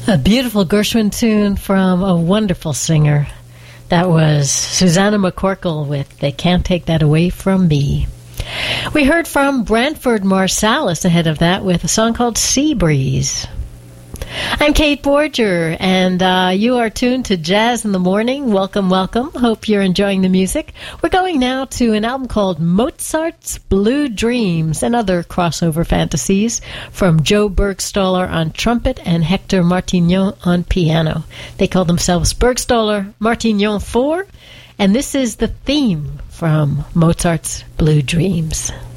A beautiful Gershwin tune from a wonderful singer. That was Susanna McCorkle with They Can't Take That Away From Me. We heard from Branford Marsalis ahead of that with a song called Sea Breeze. I'm Kate Borger, and you are tuned to Jazz in the Morning. Welcome, welcome. Hope you're enjoying the music. We're going now to an album called Mozart's Blue Dreams and Other Crossover Fantasies from Joe Bergstoller on trumpet and Hector Martignon on piano. They call themselves Bergstoller Martignon 4, and this is the theme from Mozart's Blue Dreams.